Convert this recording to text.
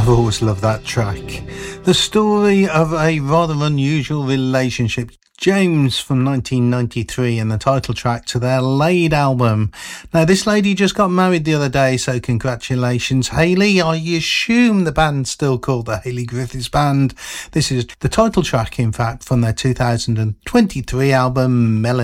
always loved that track. The story of a rather unusual relationship. James from 1993 and the title track to their Laid album. Now, this lady just got married the other day, so congratulations, Hayley. I assume the band's still called the Hayley Griffiths Band. This is the title track, in fact, from their 2023 album, Melody.